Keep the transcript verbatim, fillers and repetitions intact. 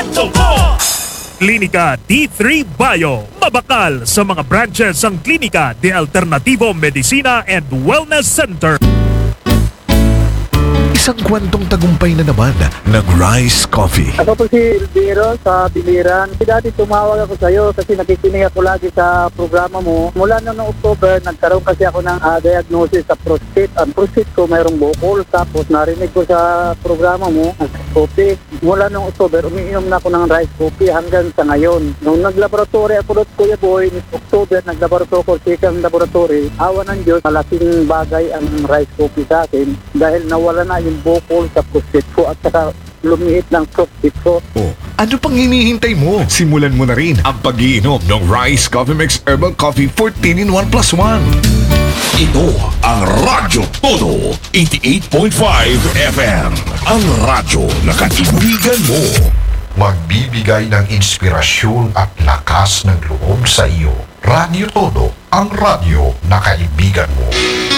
radyo mo! Klinika D three Bio. Mabakal sa mga branches ang Klinika de Alternativo Medicina and Wellness Center. Isang kwentong tagumpay na naman ng Rice Coffee. Ako po si Elviro sa Biliran. Dati tumawag ako sa iyo kasi nakikinig ako lagi sa programa mo. Mula noong October, nagkaroon kasi ako ng uh, diagnosis sa prostate. Ang prostate ko mayroong bukol. Tapos narinig ko sa programa mo, Rice Coffee. Mula noong October, umiinom na ako ng Rice Coffee hanggang sa ngayon. Nung naglaboratory ako doon, Kuya Boy, October, naglaboratory ako sa isang laboratory. Awa ng Diyos, malaking bagay ang Rice Coffee sa akin dahil nawala na yung bukol sa prostate ko at saka lumihit ng prostate ko. Oh, ano pang hinihintay mo? Simulan mo na rin ang pag-iinom ng Rice Coffee Mix Herbal Coffee fourteen in one plus one. Ito ang Radyo Todo eighty-eight point five F M. Ang radyo na kaibigan mo. Magbibigay ng inspirasyon at lakas ng loob sa iyo. Radyo Todo, ang radyo na kaibigan mo.